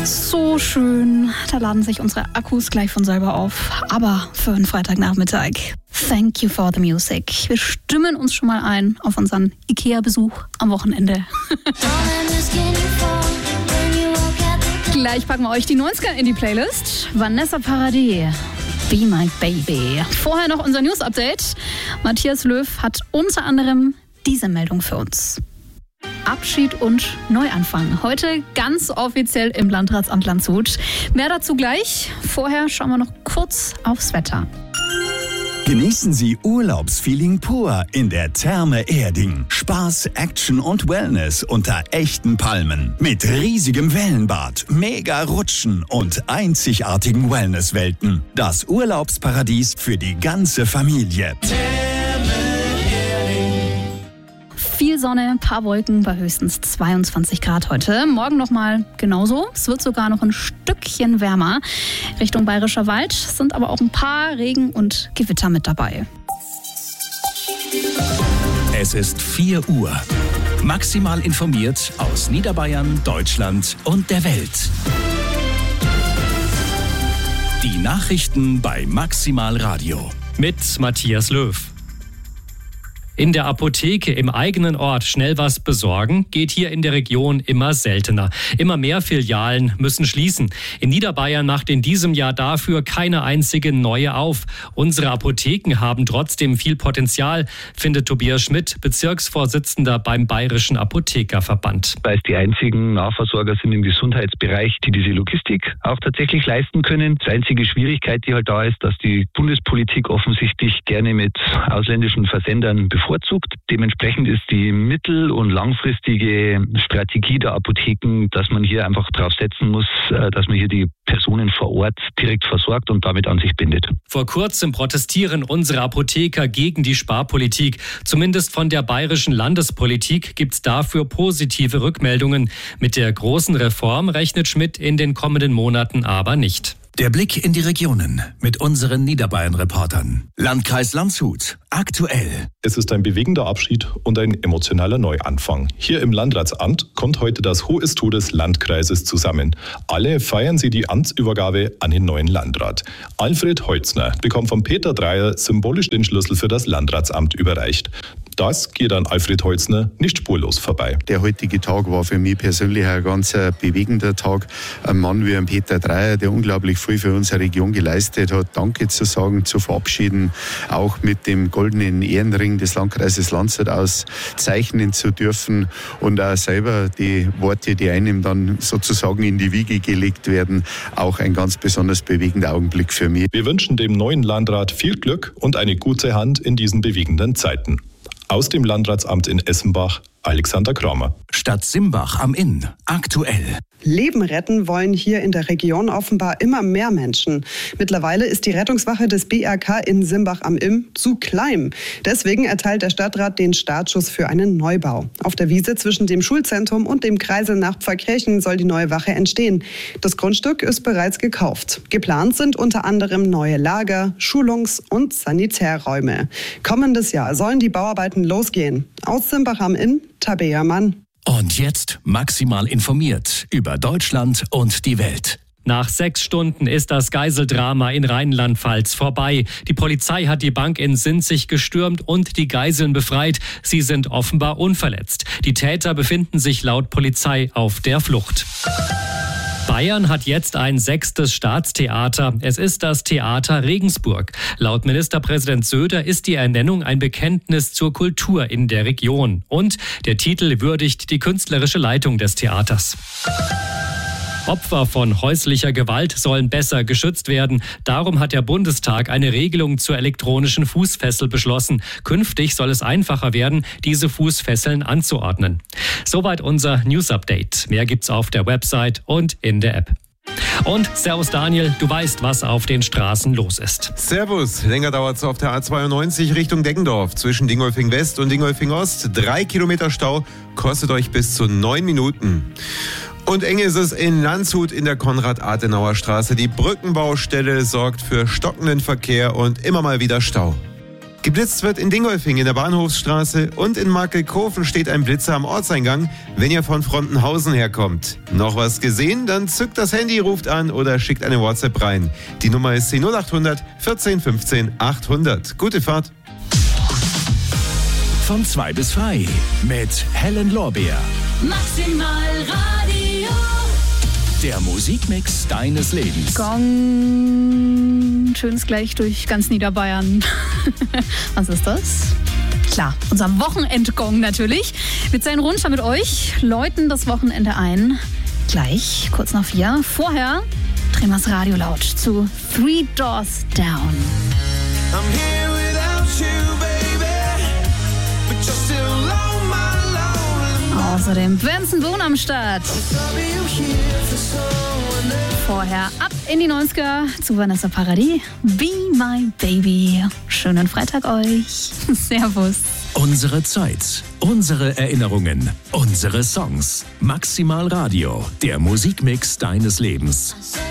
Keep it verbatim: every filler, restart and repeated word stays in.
So schön, da laden sich unsere Akkus gleich von selber auf. Aber für einen Freitagnachmittag, thank you for the music. Wir stimmen uns schon mal ein auf unseren Ikea-Besuch am Wochenende. Gleich packen wir euch die neunziger in die Playlist. Vanessa Paradis, Be My Baby. Vorher noch unser News-Update. Matthias Löw hat unter anderem diese Meldung für uns. Abschied und Neuanfang. Heute ganz offiziell im Landratsamt Landshut. Mehr dazu gleich. Vorher schauen wir noch kurz aufs Wetter. Genießen Sie Urlaubsfeeling pur in der Therme Erding. Spaß, Action und Wellness unter echten Palmen. Mit riesigem Wellenbad, mega Rutschen und einzigartigen Wellnesswelten. Das Urlaubsparadies für die ganze Familie. Viel Sonne, ein paar Wolken bei höchstens zweiundzwanzig Grad heute. Morgen nochmal genauso. Es wird sogar noch ein Stückchen wärmer. Richtung Bayerischer Wald sind aber auch ein paar Regen- und Gewitter mit dabei. Es ist vier Uhr. Maximal informiert aus Niederbayern, Deutschland und der Welt. Die Nachrichten bei Maximal Radio. Mit Matthias Löw. In der Apotheke im eigenen Ort schnell was besorgen, geht hier in der Region immer seltener. Immer mehr Filialen müssen schließen. In Niederbayern macht in diesem Jahr dafür keine einzige neue auf. Unsere Apotheken haben trotzdem viel Potenzial, findet Tobias Schmidt, Bezirksvorsitzender beim Bayerischen Apothekerverband. Weil es die einzigen Nahversorger sind im Gesundheitsbereich, die diese Logistik auch tatsächlich leisten können. Die einzige Schwierigkeit, die halt da ist, dass die Bundespolitik offensichtlich gerne mit ausländischen Versendern bevorzugt. Dementsprechend ist die mittel- und langfristige Strategie der Apotheken, dass man hier einfach drauf setzen muss, dass man hier die Personen vor Ort direkt versorgt und damit an sich bindet. Vor kurzem protestieren unsere Apotheker gegen die Sparpolitik. Zumindest von der bayerischen Landespolitik gibt es dafür positive Rückmeldungen. Mit der großen Reform rechnet Schmidt in den kommenden Monaten aber nicht. Der Blick in die Regionen mit unseren Niederbayern-Reportern. Landkreis Landshut, aktuell. Es ist ein bewegender Abschied und ein emotionaler Neuanfang. Hier im Landratsamt kommt heute das Hohestour des Landkreises zusammen. Alle feiern sie die Amtsübergabe an den neuen Landrat. Alfred Holzner bekommt von Peter Dreyer symbolisch den Schlüssel für das Landratsamt überreicht. Das geht an Alfred Holzner nicht spurlos vorbei. Der heutige Tag war für mich persönlich ein ganz bewegender Tag. Ein Mann wie ein Peter Dreyer, der unglaublich viel für unsere Region geleistet hat, Danke zu sagen, zu verabschieden, auch mit dem goldenen Ehrenring des Landkreises Landshut auszeichnen zu dürfen und auch selber die Worte, die einem dann sozusagen in die Wiege gelegt werden, auch ein ganz besonders bewegender Augenblick für mich. Wir wünschen dem neuen Landrat viel Glück und eine gute Hand in diesen bewegenden Zeiten. Aus dem Landratsamt in Essenbach, Alexander Kramer. Stadt Simbach am Inn, aktuell. Leben retten wollen hier in der Region offenbar immer mehr Menschen. Mittlerweile ist die Rettungswache des B R K in Simbach am Inn zu klein. Deswegen erteilt der Stadtrat den Startschuss für einen Neubau. Auf der Wiese zwischen dem Schulzentrum und dem Kreisel nach Pfarrkirchen soll die neue Wache entstehen. Das Grundstück ist bereits gekauft. Geplant sind unter anderem neue Lager, Schulungs- und Sanitärräume. Kommendes Jahr sollen die Bauarbeiten losgehen. Aus Simbach am Inn, Tabea Mann. Und jetzt maximal informiert über Deutschland und die Welt. Nach sechs Stunden ist das Geiseldrama in Rheinland-Pfalz vorbei. Die Polizei hat die Bank in Sinzig gestürmt und die Geiseln befreit. Sie sind offenbar unverletzt. Die Täter befinden sich laut Polizei auf der Flucht. Bayern hat jetzt ein sechstes Staatstheater. Es ist das Theater Regensburg. Laut Ministerpräsident Söder ist die Ernennung ein Bekenntnis zur Kultur in der Region. Und der Titel würdigt die künstlerische Leitung des Theaters. Opfer von häuslicher Gewalt sollen besser geschützt werden. Darum hat der Bundestag eine Regelung zur elektronischen Fußfessel beschlossen. Künftig soll es einfacher werden, diese Fußfesseln anzuordnen. Soweit unser News-Update. Mehr gibt's auf der Website und in der App. Und Servus Daniel, du weißt, was auf den Straßen los ist. Servus, länger dauert es auf der A zweiundneunzig Richtung Deggendorf zwischen Dingolfing West und Dingolfing Ost. Drei Kilometer Stau, kostet euch bis zu neun Minuten. Und eng ist es in Landshut in der Konrad-Adenauer-Straße. Die Brückenbaustelle sorgt für stockenden Verkehr und immer mal wieder Stau. Geblitzt wird in Dingolfing in der Bahnhofsstraße und in Markelkofen steht ein Blitzer am Ortseingang, wenn ihr von Frontenhausen herkommt. Noch was gesehen? Dann zückt das Handy, ruft an oder schickt eine WhatsApp rein. Die Nummer ist die null acht hundert vierzehn fünfzehn achthundert. Gute Fahrt. Von zwei bis frei mit Helen Lorbeer. Maximal Radio. Der Musikmix deines Lebens. Gong. Schönes gleich durch ganz Niederbayern. Was ist das? Klar, unser Wochenendgong natürlich. Wir zählen runter mit euch, läuten das Wochenende ein. Gleich, kurz nach vier. Vorher drehen wir das Radio laut zu Three Doors Down. I'm here without you, baby, but you're still on my lonely. Außerdem Benson Boone am Start. Vorher ab in die neunziger zu Vanessa Paradis. Be My Baby. Schönen Freitag euch. Servus. Unsere Zeit, unsere Erinnerungen, unsere Songs. Maximal Radio, der Musikmix deines Lebens.